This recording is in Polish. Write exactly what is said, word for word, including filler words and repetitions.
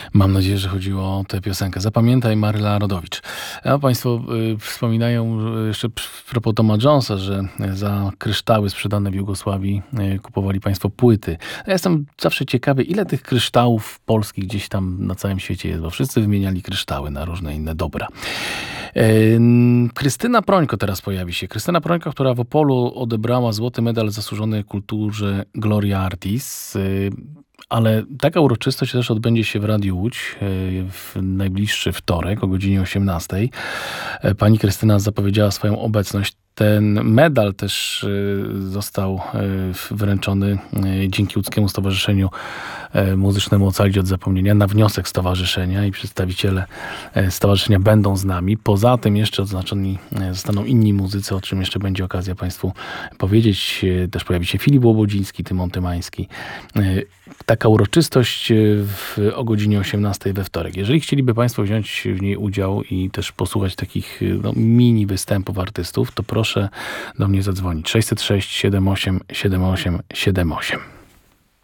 Mam nadzieję, że chodziło o tę piosenkę. Zapamiętaj, Maryla Rodowicz. A państwo y, wspominają y, jeszcze a propos Toma Jonesa, że za kryształy sprzedane w Jugosławii y, kupowali państwo płyty. Ja jestem zawsze ciekawy, ile tych kryształów polskich gdzieś tam na całym świecie jest, bo wszyscy wymieniali kryształy na różne inne dobra. Y, Krystyna Prońko teraz pojawi się. Krystyna Prońko, która w Opolu odebrała złoty medal zasłużony kulturze Gloria Artis. Y, Ale taka uroczystość też odbędzie się w Radiu Łódź w najbliższy wtorek o godzinie osiemnastej. Pani Krystyna zapowiedziała swoją obecność. Ten medal też został wręczony dzięki Łódzkiemu Stowarzyszeniu Muzycznemu Ocalić od Zapomnienia na wniosek stowarzyszenia i przedstawiciele stowarzyszenia będą z nami. Poza tym jeszcze odznaczeni zostaną inni muzycy, o czym jeszcze będzie okazja państwu powiedzieć. Też pojawi się Filip Łobodziński, Tymon Tymański. Taka uroczystość w, o godzinie osiemnastej we wtorek. Jeżeli chcieliby państwo wziąć w niej udział i też posłuchać takich no, mini występów artystów, to proszę do mnie zadzwonić. sześćset sześć siedemdziesiąt osiem siedemdziesiąt osiem siedemdziesiąt osiem.